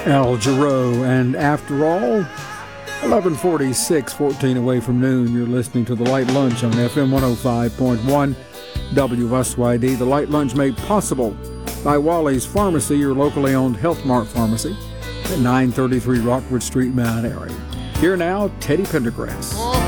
Al Jarreau, and after all, 11:46, 14 away from noon, you're listening to The Light Lunch on FM 105.1 WSYD. The Light Lunch made possible by Wally's Pharmacy, your locally owned Health Mart pharmacy at 933 Rockwood Street, Mount Airy. Here now, Teddy Pendergrass.